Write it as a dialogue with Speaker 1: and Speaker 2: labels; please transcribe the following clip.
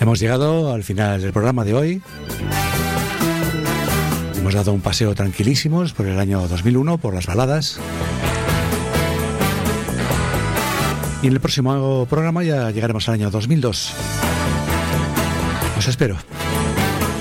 Speaker 1: Hemos llegado al final del programa de hoy. Hemos dado un paseo tranquilísimos por el año 2001, por las baladas. Y en el próximo programa ya llegaremos al año 2002. Os espero.